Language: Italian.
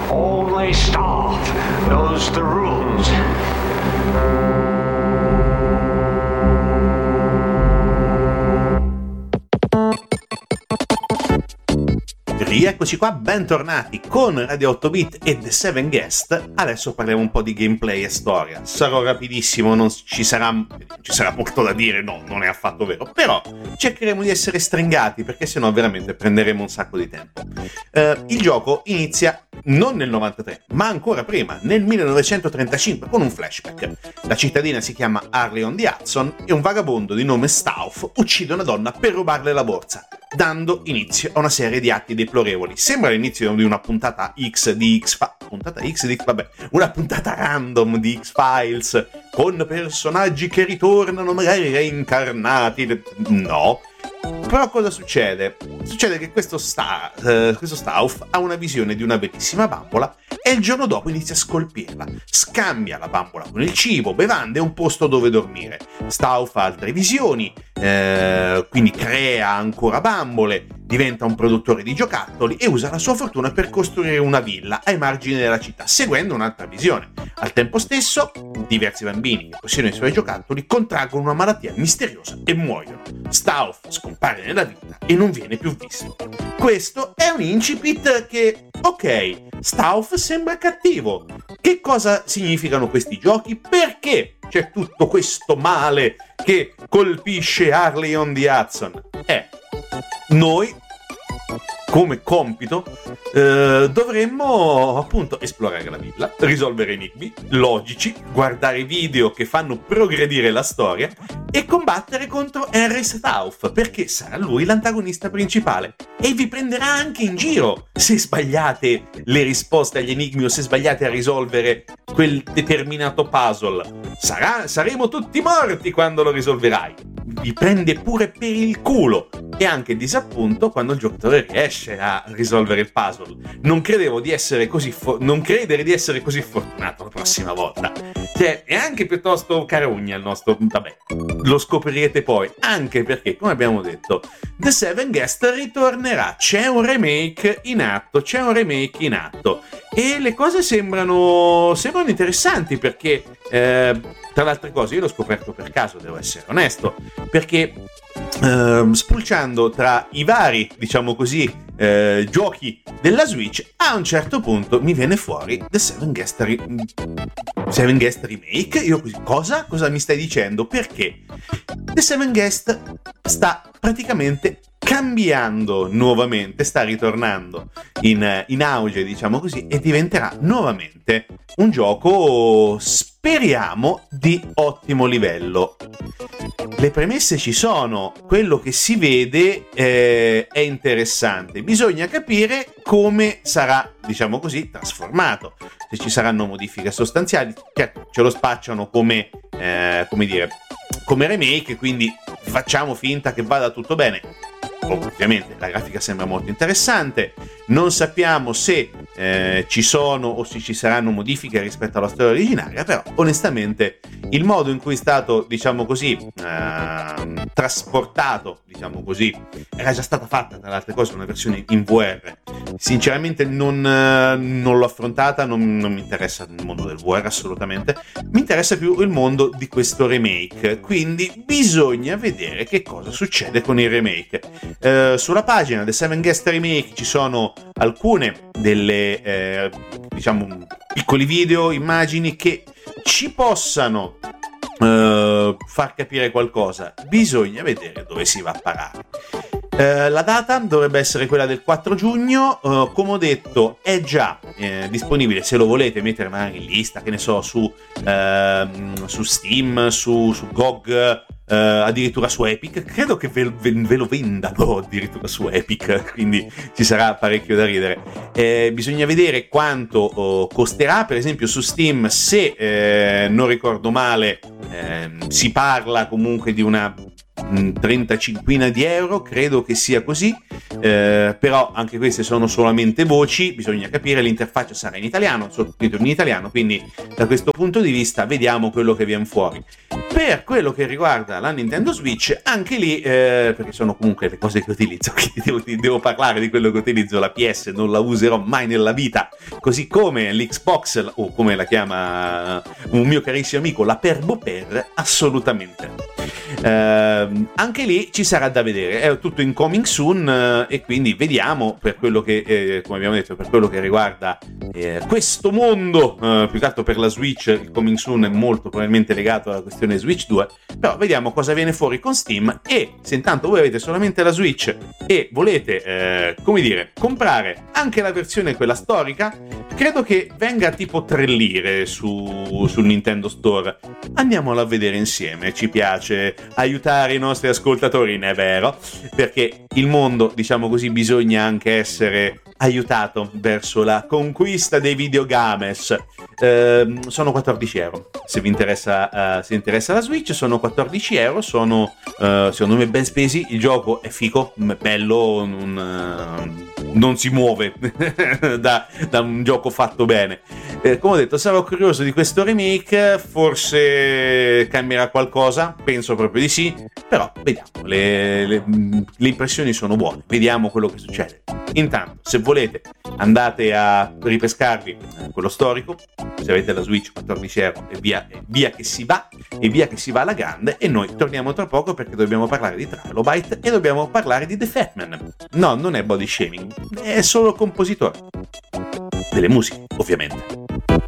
Only Staff knows the rules. Rieccoci qua, bentornati con Radio 8-Bit e The Seven Guest. Adesso parliamo un po' di gameplay e storia. Sarò rapidissimo, non ci sarà molto da dire, no, non è affatto vero. Però cercheremo di essere stringati, perché sennò veramente prenderemo un sacco di tempo. Il gioco inizia non nel 93, ma ancora prima, nel 1935, con un flashback. La cittadina si chiama Harley-on-the-Hudson e un vagabondo di nome Stauf uccide una donna per rubarle la borsa, dando inizio a una serie di atti deplorevoli. Sembra l'inizio di una puntata una puntata random di X-Files, con personaggi che ritornano magari reincarnati. No. Però cosa succede? Succede che questo Stauf ha una visione di una bellissima bambola e il giorno dopo inizia a scolpirla. Scambia la bambola con il cibo, bevande e un posto dove dormire. Stauf ha altre visioni, quindi crea ancora bambole, diventa un produttore di giocattoli e usa la sua fortuna per costruire una villa ai margini della città, seguendo un'altra visione. Al tempo stesso, diversi bambini che possiedono i suoi giocattoli contraggono una malattia misteriosa e muoiono. Stauf scompare nella vita e non viene più visto. Questo è un incipit che, ok, Stauf sembra cattivo. Che cosa significano questi giochi? Perché c'è tutto questo male che colpisce Harley-on-the-Hudson? Noi, come compito, dovremmo appunto esplorare la villa, risolvere enigmi logici, guardare video che fanno progredire la storia e combattere contro Henry Stauf, perché sarà lui l'antagonista principale e vi prenderà anche in giro se sbagliate le risposte agli enigmi o se sbagliate a risolvere quel determinato puzzle. Saremo tutti morti quando lo risolverai. Vi prende pure per il culo e anche disappunto quando il giocatore riesce a risolvere il puzzle. Non credere di essere così fortunato la prossima volta. Cioè, è anche piuttosto carogna il nostro... Vabbè, lo scoprirete poi, anche perché, come abbiamo detto, The Seven Guest ritornerà. C'è un remake in atto e le cose sembrano interessanti, perché tra le altre cose io l'ho scoperto per caso, devo essere onesto, perché spulciando tra i vari, diciamo così, giochi della Switch, a un certo punto mi viene fuori The Seven Guest Remake. Io così, cosa mi stai dicendo? Perché The Seven Guest sta praticamente cambiando nuovamente, sta ritornando in auge, diciamo così, e diventerà nuovamente un gioco, speriamo, di ottimo livello. Le premesse ci sono, quello che si vede è interessante, bisogna capire come sarà, diciamo così, trasformato, se ci saranno modifiche sostanziali. Certo, ce lo spacciano come remake, quindi facciamo finta che vada tutto bene. Ovviamente la grafica sembra molto interessante, non sappiamo se ci sono o se ci saranno modifiche rispetto alla storia originaria, però onestamente il modo in cui è stato, diciamo così, trasportato, diciamo così, era già stata fatta tra le altre cose una versione in VR. Sinceramente non l'ho affrontata, non mi interessa il mondo del VR assolutamente, mi interessa più il mondo di questo remake, quindi bisogna vedere che cosa succede con il remake. Sulla pagina The Seven Guest Remake ci sono alcune delle diciamo piccoli video, immagini che ci possano far capire qualcosa. Bisogna vedere dove si va a parare. La data dovrebbe essere quella del 4 giugno, come ho detto è già disponibile, se lo volete mettere magari in lista, che ne so, su Steam, su GOG, addirittura su Epic. Credo che ve lo vendano addirittura su Epic, quindi ci sarà parecchio da ridere. Bisogna vedere quanto costerà. Per esempio su Steam, se non ricordo male, si parla comunque di una 35 di euro, credo che sia così, però anche queste sono solamente voci, bisogna capire. L'interfaccia sarà in italiano, sottotitoli in italiano, quindi da questo punto di vista vediamo quello che viene fuori. Per quello che riguarda la Nintendo Switch, anche lì, perché sono comunque le cose che utilizzo, quindi devo parlare di quello che utilizzo, la PS non la userò mai nella vita, così come l'Xbox, o come la chiama un mio carissimo amico, la Perboper, assolutamente. Anche lì ci sarà da vedere, è tutto in coming soon, e quindi vediamo per quello che, come abbiamo detto, per quello che riguarda questo mondo, più che altro per la Switch, il coming soon è molto probabilmente legato alla questione Switch 2, però vediamo cosa viene fuori con Steam. E se intanto voi avete solamente la Switch e volete, come dire, comprare anche la versione quella storica, credo che venga tipo 3 lire sul Nintendo Store. Andiamola a vedere insieme, ci piace aiutare i nostri ascoltatori, è vero, perché il mondo, diciamo così, bisogna anche essere aiutato verso la conquista dei videogames. Sono 14 euro, se vi interessa, se interessa la Switch, sono 14 euro, sono secondo me ben spesi. Il gioco è figo, bello, non si muove da un gioco fatto bene. Come ho detto, sarò curioso di questo remake, forse cambierà qualcosa, penso proprio di sì, però vediamo, le impressioni sono buone, vediamo quello che succede. Intanto, se volete, andate a ripescarvi quello storico, se avete la Switch, 14 euro e via che si va, e via che si va alla grande. E noi torniamo tra poco, perché dobbiamo parlare di Trilobyte e dobbiamo parlare di The Fatman. No, non è body shaming, è solo compositore delle musiche, ovviamente.